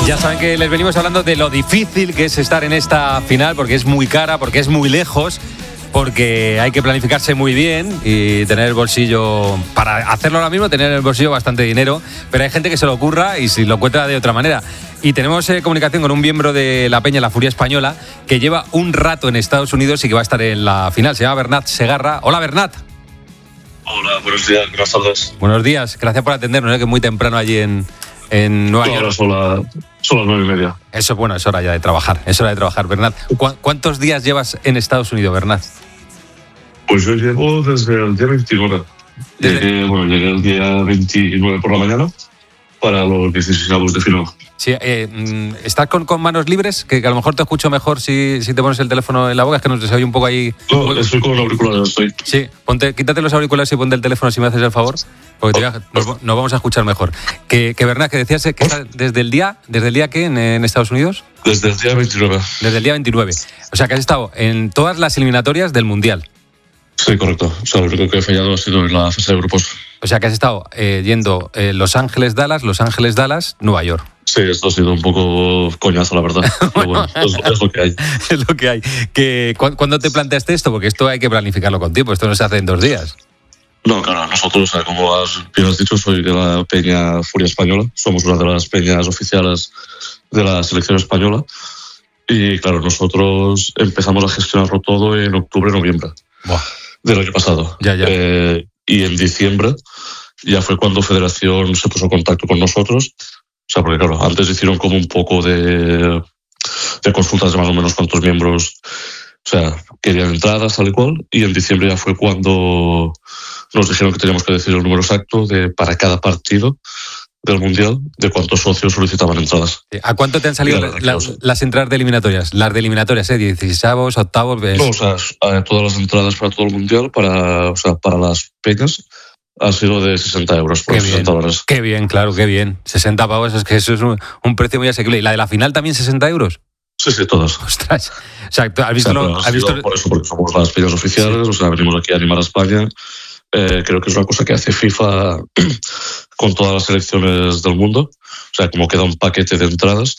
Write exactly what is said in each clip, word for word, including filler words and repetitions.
Ya saben que les venimos hablando de lo difícil que es estar en esta final, porque es muy cara, porque es muy lejos, porque hay que planificarse muy bien y tener el bolsillo, para hacerlo ahora mismo, tener en el bolsillo bastante dinero, pero hay gente que se lo ocurra y si lo encuentra de otra manera. Y tenemos eh, comunicación con un miembro de la Peña La Furia Española que lleva un rato en Estados Unidos y que va a estar en la final. Se llama Bernat Segarra. Hola, Bernat. Hola, buenos días, buenas tardes. Buenos días, gracias por atendernos, ¿eh? Que es muy temprano allí en, en Nueva York. Ahora son, la, son las nueve y media. Eso, bueno, es hora ya de trabajar, es hora de trabajar, Bernat. ¿Cu- ¿Cuántos días llevas en Estados Unidos, Bernat? Pues yo llevo desde el día veintinueve. Desde... Llegué, bueno, llegué el día veintinueve por la mañana para los dieciséis de final. Sí, eh, ¿estás con, con manos libres? Que, que a lo mejor te escucho mejor si, si te pones el teléfono en la boca, es que nos se oye un poco ahí... No, estoy con los auriculares, estoy. Sí, ponte, quítate los auriculares y ponte el teléfono si me haces el favor, porque te voy a, nos, nos vamos a escuchar mejor. Que, que Bernat, que decías que está desde el día, ¿desde el día qué en, en Estados Unidos? Desde el día veintinueve. Desde el día veintinueve. O sea, que has estado en todas las eliminatorias del Mundial. Sí, correcto. O sea, lo único que he fallado ha sido en la fase de grupos. O sea, que has estado eh, yendo eh, Los Ángeles-Dallas, Los Ángeles-Dallas, Nueva York. Sí, esto ha sido un poco coñazo, la verdad. Pero bueno, es, es lo que hay. Es lo que hay. Que, ¿cu- ¿Cuándo te planteaste esto? Porque esto hay que planificarlo con tiempo, esto no se hace en dos días. No, claro, nosotros, como has, bien has dicho, soy de la Peña Furia Española. Somos una de las peñas oficiales de la selección española. Y claro, nosotros empezamos a gestionarlo todo en octubre, noviembre Buah. del año pasado. Ya, ya. Eh, y en diciembre ya fue cuando Federación se puso en contacto con nosotros. O sea, porque claro, antes hicieron como un poco de, de consultas de más o menos cuántos miembros, o sea, querían entradas, tal y cual. Y en diciembre ya fue cuando nos dijeron que teníamos que decir el número exacto de para cada partido del Mundial, de cuántos socios solicitaban entradas. ¿A cuánto te han salido Claro, la- claro. las, las entradas de eliminatorias? Las de eliminatorias, ¿eh? dieciséis, octavos... ¿ves? No, o sea, eh, todas las entradas para todo el Mundial, para, o sea, para las peñas, ha sido de sesenta euros por Qué bien, sesenta dólares. qué bien, claro, qué bien. sesenta pavos, es que eso es un, un precio muy asequible. ¿Y la de la final también sesenta euros? Sí, sí, todas. Ostras. O sea, ¿tú ¿has O visto? sea, lo- pero ha has sido visto- por eso, porque somos las peñas oficiales, Sí. o sea, venimos aquí a animar a España. Eh, creo que es una cosa que hace FIFA con todas las selecciones del mundo. O sea, como queda un paquete de entradas,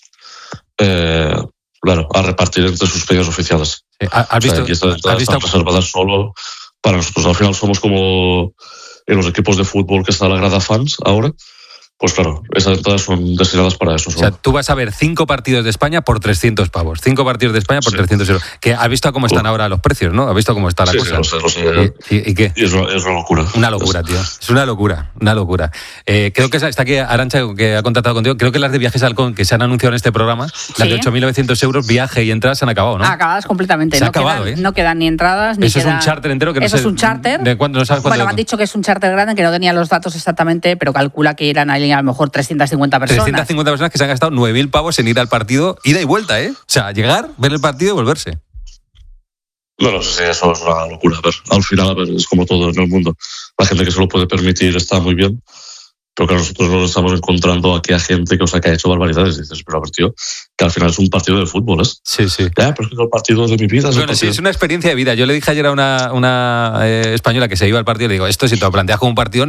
eh, claro, a repartir entre sus peñas oficiales. Sí, ¿Has O sea, visto? aquí estas ¿Has entradas visto? están reservadas solo para nosotros. Al final somos como en los equipos de fútbol que está la grada fans ahora. Pues claro, esas entradas son destinadas para eso. O sea, Solo. tú vas a ver cinco partidos de España por trescientos pavos. Cinco partidos de España por Sí. trescientos euros. Que has visto cómo están Uf. ahora los precios, ¿no? Has visto cómo está la Sí, cosa. sí, lo sé, lo sé. ¿Y, y- y qué? Y es una, es una locura. Una locura, tío. Es una locura, una locura. Eh, creo que esa- está aquí Arantxa, que ha contactado contigo. Creo que las de Viajes Halcón, que se han anunciado en este programa, las de Sí. ocho mil novecientos euros, viaje y entradas, se han acabado, ¿no? Acabadas completamente. Se ha no, acabado, quedan, ¿eh? no quedan ni entradas ni Eso es queda- un charter entero que no Eso sé es un charter. de cuándo, no sabes cuánto- Bueno, me han dicho que es un charter grande, que no tenía los datos exactamente, pero calcula que irán ahí a lo mejor trescientas cincuenta personas. trescientas cincuenta personas que se han gastado nueve mil pavos en ir al partido, ida y vuelta, ¿eh? O sea, llegar, ver el partido y volverse. No, no, sí, eso es una locura. A ver, al final, a ver, es como todo en el mundo. La gente que se lo puede permitir está muy bien, pero que nosotros nos estamos encontrando aquí a gente que, o sea, que ha hecho barbaridades. Y dices, pero a ver, tío, que al final es un partido de fútbol, ¿eh? Sí, sí. Ya, pero es que es el partido de mi vida. Es el Bueno, sí, partido. es una experiencia de vida. Yo le dije ayer a una, una eh, española que se iba al partido, le digo, esto si te lo planteas como un partido,